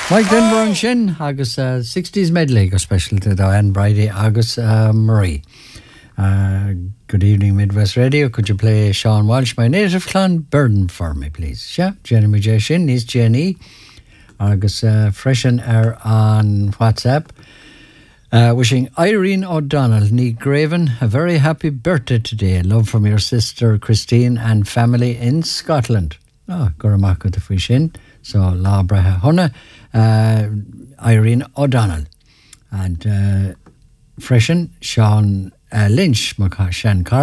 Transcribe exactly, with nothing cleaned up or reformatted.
Mike Denver sin agus uh, sixties medley go special to Diane Brady agus uh, Marie. Uh, good evening, Midwest Radio. Could you play Sean Walsh, My Native Clan Burden for me, please? Yeah, Jenny J. Shin is Jenny. Agus uh, freshen air on WhatsApp. Uh, wishing Irene O'Donnell, Nee Graven, a very happy birthday today. Love from your sister Christine and family in Scotland. Oh, Goramaka the Fishin. So, La Braha Honna, uh, Irene O'Donnell. And uh, freshen Sean uh, Lynch, Maka Shankar.